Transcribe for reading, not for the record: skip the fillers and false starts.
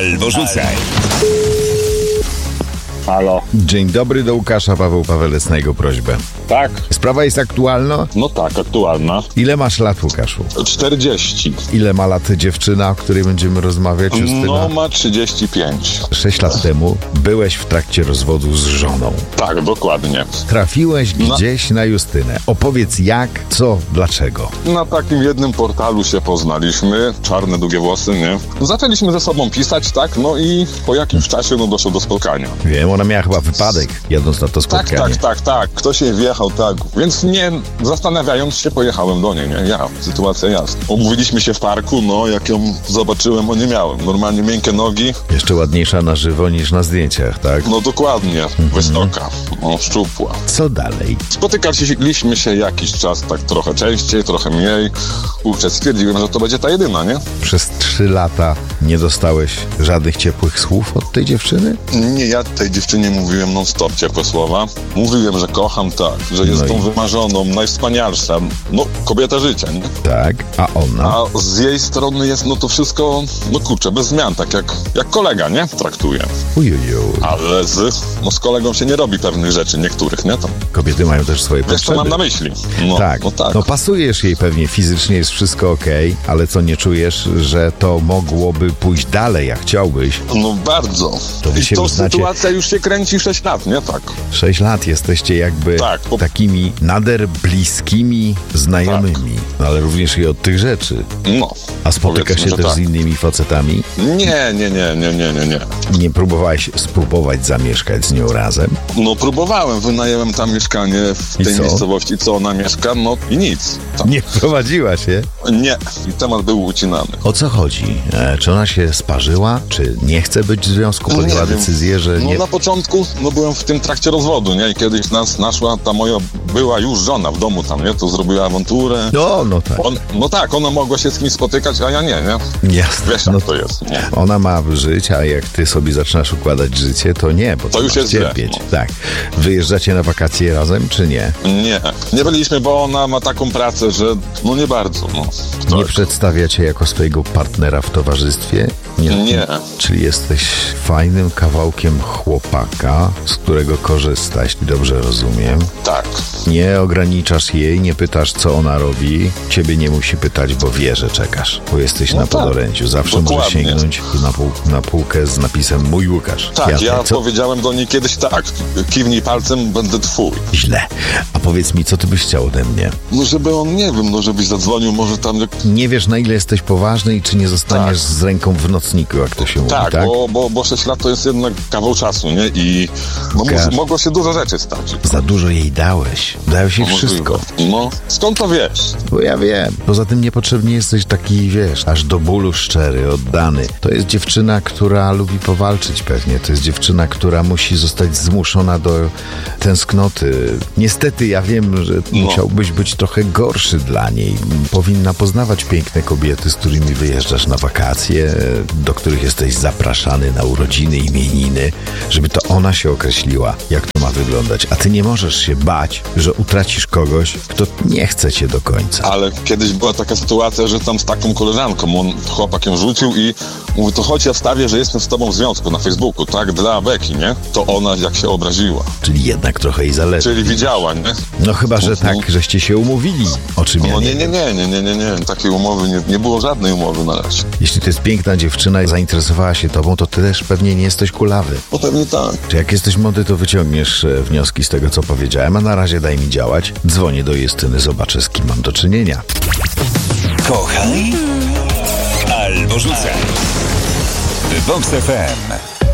Albo rzucaj. Halo. Dzień dobry, do Łukasza. Paweł Pawelec na jego prośbę. Tak? Sprawa jest aktualna? No tak, aktualna. Ile masz lat, Łukaszu? 40. Ile ma lat dziewczyna, o której będziemy rozmawiać, Justyna? No ma 35. 6 lat temu byłeś w trakcie rozwodu z żoną. Tak, dokładnie. Trafiłeś gdzieś na Justynę. Opowiedz jak, co, dlaczego. Na takim jednym portalu się poznaliśmy. Czarne, długie włosy, nie? Zaczęliśmy ze sobą pisać, tak? No i po jakimś czasie doszło do spotkania. Wiem, ona miała chyba wypadek, jadąc na to spotkanie. Tak. Ktoś jej wjechał, tak. Więc nie zastanawiając się, pojechałem do niej, nie? Sytuacja jasna. Omówiliśmy się w parku, no jak ją zobaczyłem, nie miałem. Normalnie miękkie nogi. Jeszcze ładniejsza na żywo niż na zdjęciach, tak? No dokładnie. Wysoka. Szczupła. Co dalej? Spotykaliśmy się jakiś czas, tak trochę częściej, trochę mniej. Kurczę, stwierdziłem, że to będzie ta jedyna, nie? Przez 3 lata nie dostałeś żadnych ciepłych słów od tej dziewczyny? Nie, ja tej dziewczynie mówiłem non-stop ciepłe słowa. Mówiłem, że kocham, tak, że jest tą wymarzoną, najwspanialsza, no, kobieta życia, nie? Tak, a ona? A z jej strony jest, no to wszystko, no kurczę, bez zmian, tak jak kolega, nie? Traktuje. Ujuju. Ale z kolegą się nie robi pewnych rzeczy, niektórych, nie? Tam. Kobiety mają też swoje Wiesz, potrzeby. co mam na myśli? Tak. No pasujesz jej pewnie, fizycznie jest wszystko okej, ale co, nie czujesz, że to mogłoby pójść dalej, jak chciałbyś? No bardzo. To wy się I to już znacie... sytuacja już się kręci 6 lat, nie? Tak. 6 lat jesteście jakby takimi nader bliskimi znajomymi, ale również i od tych rzeczy. No. A spotykasz się też z innymi facetami? Nie. Nie próbowałeś spróbować zamieszkać z nią razem? No próbowałem, wynajęłem tam mieszkanie w tej miejscowości, co ona mieszka, no i nic. Tam. Nie wprowadziła się? Nie. I temat był ucinany. O co chodzi? Czy ona się sparzyła? Czy nie chce być w związku? Podjęła decyzję, że nie... No na początku, byłem w tym trakcie rozwodu, nie? I kiedyś nas naszła ta moja była już żona w domu tam, nie? To zrobiła awanturę. No tak. Ona mogła się z kimś spotykać, a ja nie? Jasne. Wiesz, jak to jest, nie? Ona ma żyć, a jak ty sobie zaczynasz układać życie, to nie, bo to już jest cierpieć. źle. Tak. Wyjeżdżacie na wakacje razem, czy nie? Nie byliśmy, bo ona ma taką pracę, że nie bardzo. Nie przedstawia cię jako swojego partnera w towarzystwie? Nie. Czyli jesteś fajnym kawałkiem chłopaka, z którego korzystasz, dobrze rozumiem? Tak. Nie ograniczasz jej, nie pytasz, co ona robi. Ciebie nie musi pytać, bo wie, że czekasz. Bo jesteś na podorędziu. Zawsze możesz sięgnąć na półkę z napisem Mój Łukasz. Tak, ja powiedziałem do niej kiedyś tak. Kiwnij palcem, będę twój. Źle. A powiedz mi, co ty byś chciał ode mnie? Żeby on, nie wiem, żebyś zadzwonił, może tam... Nie wiesz, na ile jesteś poważny i czy nie zostaniesz z ręką w nocniku, jak to się mówi, tak? Bo 6 lat to jest jednak kawał czasu, nie? I mogło się dużo rzeczy stać. Za dużo jej dałeś. Dałeś jej wszystko. No, skąd to wiesz? Bo ja wiem. Poza tym niepotrzebnie jesteś taki, wiesz, aż do bólu szczery, oddany. To jest dziewczyna, która lubi powalczyć pewnie. To jest dziewczyna, która musi zostać zmuszona do tęsknoty. Niestety ja wiem, że musiałbyś być trochę gorszy dla niej. Powinna poznawać piękne kobiety, z którymi wyjeżdżasz na wakacje, do których jesteś zapraszany na urodziny, imieniny, żeby to ona się określiła, jak to ma wyglądać. A ty nie możesz się bać, że utracisz kogoś, kto nie chce cię do końca. Ale kiedyś była taka sytuacja, że tam z taką koleżanką, chłopak ją rzucił i mówi, to chodź, ja wstawię, że jestem z tobą w związku na Facebooku, tak, dla beki, nie? To ona jak się obraziła. Czyli jednak trochę jej zależy. Czyli widziała, nie? No chyba, że tak, żeście się umówili, o czym ja nie wiem. Nie. Takiej umowy nie było żadnej umowy na razie. Jeśli to jest piękna dziewczyna i zainteresowała się tobą, to ty też pewnie nie jesteś kulawy. No pewnie tak. Czy jak jesteś młody, to wyciągniesz wnioski z tego, co powiedziałem, a na razie daj mi działać. Dzwonię do Justyny, zobaczę, z kim mam do czynienia. Kochaj albo rzucaj. Vox FM.